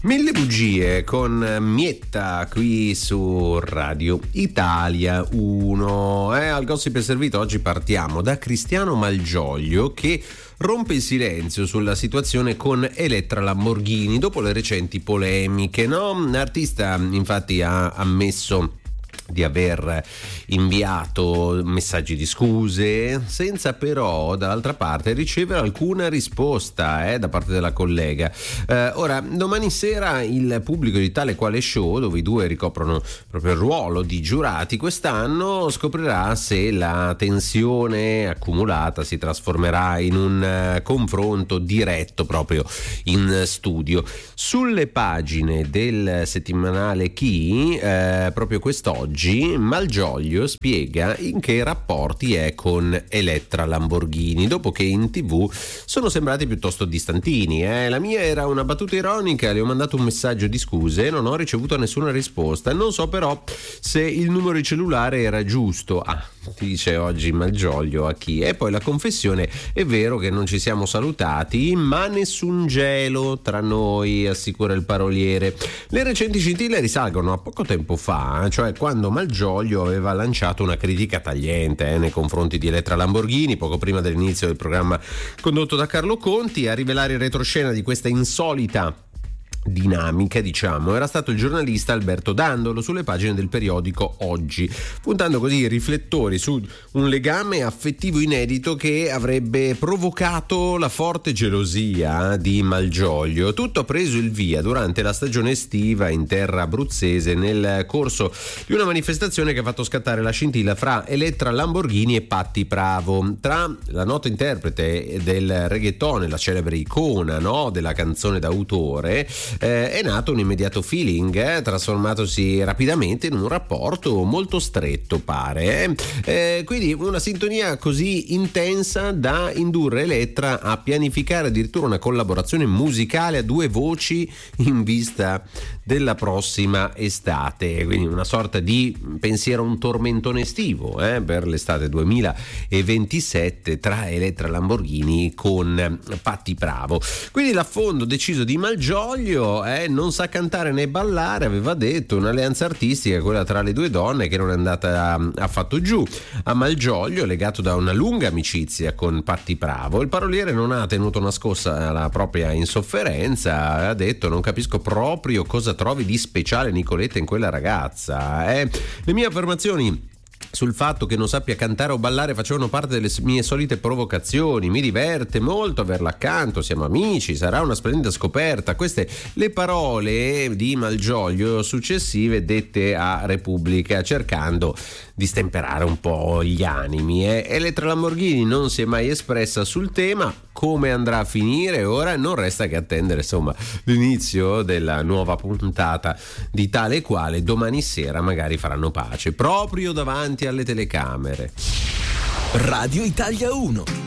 Mille bugie con Mietta qui su Radio Italia 1. Al Gossip è servito. Oggi partiamo da Cristiano Malgioglio che rompe il silenzio sulla situazione con Elettra Lamborghini dopo le recenti polemiche, no? L'artista infatti ha ammesso di aver inviato messaggi di scuse senza però dall'altra parte ricevere alcuna risposta da parte della collega. Ora, domani sera il pubblico di Tale Quale Show, dove i due ricoprono proprio il ruolo di giurati quest'anno, scoprirà se la tensione accumulata si trasformerà in un confronto diretto proprio in studio. Sulle pagine del settimanale Chi, proprio quest'oggi Malgioglio spiega in che rapporti è con Elettra Lamborghini dopo che in TV sono sembrati piuttosto distantini. La mia era una battuta ironica, le ho mandato un messaggio di scuse e non ho ricevuto nessuna risposta, non so però se il numero di cellulare era giusto. Ti dice oggi Malgioglio a Chi. E poi la confessione: è vero che non ci siamo salutati, ma nessun gelo tra noi, assicura il paroliere. Le recenti scintille risalgono a poco tempo fa, cioè quando Malgioglio aveva lanciato una critica tagliente nei confronti di Elettra Lamborghini poco prima dell'inizio del programma condotto da Carlo Conti. A rivelare in retroscena di questa insolita dinamica, diciamo, era stato il giornalista Alberto Dandolo sulle pagine del periodico Oggi, puntando così i riflettori su un legame affettivo inedito che avrebbe provocato la forte gelosia di Malgioglio. Tutto ha preso il via durante la stagione estiva in terra abruzzese nel corso di una manifestazione che ha fatto scattare la scintilla fra Elettra Lamborghini e Patti Pravo. Tra la nota interprete del reggaeton, la celebre icona, no, della canzone d'autore, è nato un immediato feeling, trasformatosi rapidamente in un rapporto molto stretto, pare. Quindi una sintonia così intensa da indurre Elettra a pianificare addirittura una collaborazione musicale a due voci in vista della prossima estate. Quindi una sorta di pensiero, un tormentone estivo per l'estate 2027 tra Elettra Lamborghini con Patti Pravo. Quindi l'affondo deciso di Malgioglio non sa cantare né ballare, aveva detto, un'alleanza artistica, quella tra le due donne, che non è andata affatto giù. A Malgioglio, legato da una lunga amicizia con Patti Pravo, il paroliere non ha tenuto nascosta la propria insofferenza, ha detto: non capisco proprio cosa trovi di speciale Nicoletta in quella ragazza. Le mie affermazioni sul fatto che non sappia cantare o ballare facevano parte delle mie solite provocazioni. Mi diverte molto averla accanto, siamo amici, sarà una splendida scoperta. Queste le parole di Malgioglio successive dette a Repubblica, cercando di stemperare un po' gli animi. Elettra Lamborghini non si è mai espressa sul tema. Come andrà a finire ora non resta che attendere, insomma, l'inizio della nuova puntata di Tale Quale. Domani sera magari faranno pace proprio davanti alle telecamere. Radio Italia 1.